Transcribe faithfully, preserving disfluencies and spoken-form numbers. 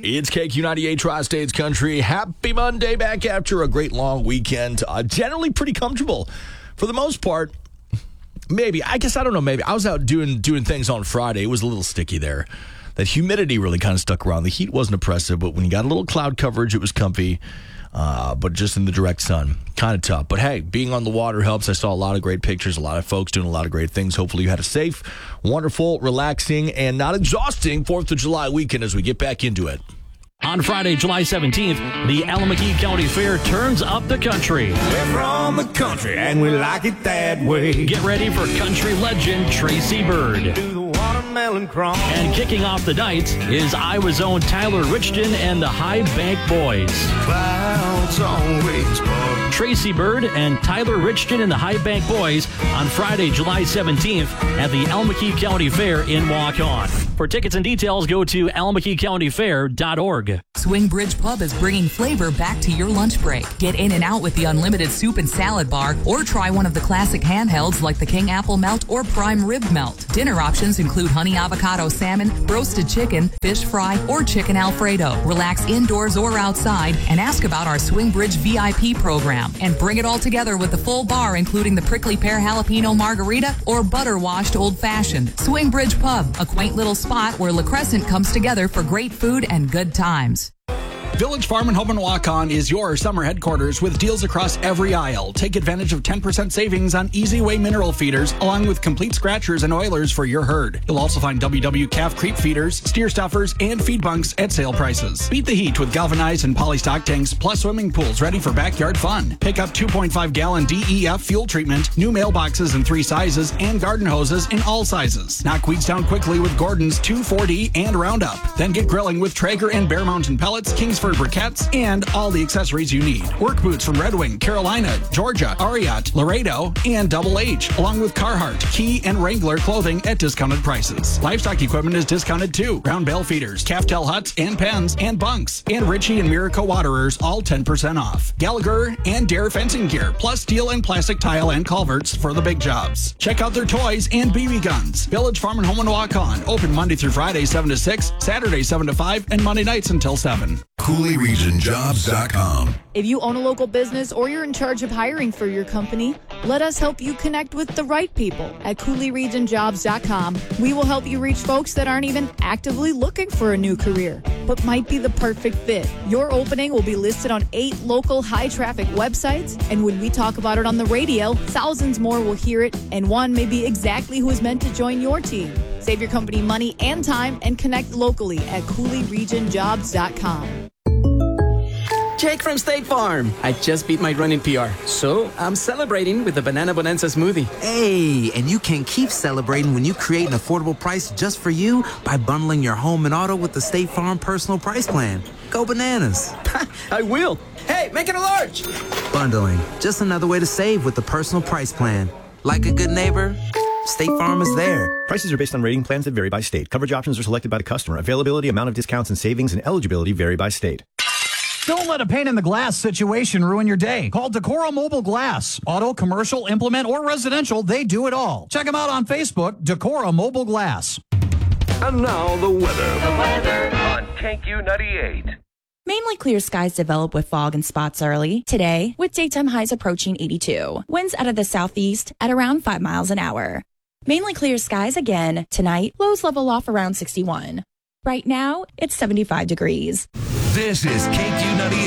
It's K Q ninety-eight Tri-States Country. Happy Monday, back after a great long weekend. Uh, generally pretty comfortable for the most part. Maybe. I guess I don't know. Maybe. I was out doing doing things on Friday. It was a little sticky there. That humidity really kind of stuck around. The heat wasn't oppressive, but when you got a little cloud coverage, it was comfy. Uh, but just in the direct sun, kind of tough. But hey, being on the water helps. I saw a lot of great pictures, a lot of folks doing a lot of great things. Hopefully you had a safe, wonderful, relaxing, and not exhausting fourth of July weekend as we get back into it. On Friday, July seventeenth, the Alameda County Fair turns up the country. We're from the country, and we like it that way. Get ready for country legend Tracy Byrd. Do the watermelon crawl. And kicking off the night is Iowa's own Tyler Richton and the High Bank Boys. Clouds always part. Tracy Byrd and Tyler Richton and the High Bank Boys on Friday, July seventeenth at the Alameda County Fair in Waukon. For tickets and details, go to alameda county fair dot org. Swing Bridge Pub is bringing flavor back to your lunch break. Get in and out with the unlimited soup and salad bar, or try one of the classic handhelds like the King Apple Melt or Prime Rib Melt. Dinner options include honey avocado salmon, roasted chicken, fish fry, or chicken Alfredo. Relax indoors or outside and ask about our Swing Bridge V I P program. And bring it all together with the full bar, including the prickly pear jalapeno margarita or butter washed old fashioned. Swing Bridge Pub, a quaint little spot where La Crescent comes together for great food and good times. Village Farm and Home in Waukon is your summer headquarters with deals across every aisle. Take advantage of ten percent savings on Easy Way mineral feeders, along with complete scratchers and oilers for your herd. You'll also find W W calf creep feeders, steer stuffers, and feed bunks at sale prices. Beat the heat with galvanized and polystock tanks, plus swimming pools ready for backyard fun. Pick up two point five gallon D E F fuel treatment, new mailboxes in three sizes, and garden hoses in all sizes. Knock weeds down quickly with Gordon's two four D and Roundup. Then get grilling with Traeger and Bear Mountain pellets, Kingsford briquettes, and all the accessories you need. Work boots from Red Wing, Carolina, Georgia, Ariat, Laredo, and Double H, along with Carhartt, Key, and Wrangler clothing at discounted prices. Livestock equipment is discounted too. Round bale feeders, calf tail huts, and pens, and bunks. And Ritchie and Miracle Waterers, all ten percent off. Gallagher and Dare fencing gear, plus steel and plastic tile and culverts for the big jobs. Check out their toys and B B guns. Village Farm and Home in Waukon, open Monday through Friday, seven to six, Saturday, seven to five, and Monday nights until seven. Coulee Region Jobs dot com. If you own a local business or you're in charge of hiring for your company, let us help you connect with the right people at Coulee Region Jobs dot com. We will help you reach folks that aren't even actively looking for a new career, but might be the perfect fit. Your opening will be listed on eight local high-traffic websites, and when we talk about it on the radio, thousands more will hear it, and one may be exactly who is meant to join your team. Save your company money and time and connect locally at Coulee Region Jobs dot com. Jake from State Farm. I just beat my running P R, so I'm celebrating with the Banana Bonanza smoothie. Hey, and you can keep celebrating when you create an affordable price just for you by bundling your home and auto with the State Farm Personal Price Plan. Go bananas. I will. Hey, make it a large. Bundling, just another way to save with the Personal Price Plan. Like a good neighbor, State Farm is there. Prices are based on rating plans that vary by state. Coverage options are selected by the customer. Availability, amount of discounts and savings, and eligibility vary by state. Don't let a pane in the glass situation ruin your day. Call Decora Mobile Glass. Auto, commercial, implement, or residential, they do it all. Check them out on Facebook, Decora Mobile Glass. And now the weather. The weather on K Q ninety-eight. Mainly clear skies develop with fog and spots early today, with daytime highs approaching eighty-two. Winds out of the southeast at around five miles an hour. Mainly clear skies again tonight. Lows level off around sixty-one. Right now, it's seventy-five degrees. This is K Q ninety-eight.